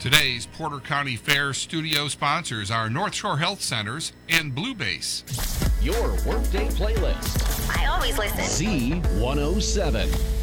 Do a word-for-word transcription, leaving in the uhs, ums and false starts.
Today's Porter County Fair studio sponsors are North Shore Health Centers and Blue Base. Your Workday Playlist. I always listen. Z one oh seven.